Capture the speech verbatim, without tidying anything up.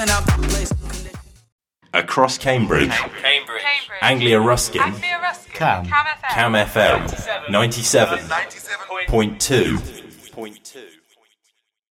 Across Cambridge, Cambridge, Anglia Ruskin, Anglia Ruskin, Cam. Cam F M, Cam F M, ninety-seven point two.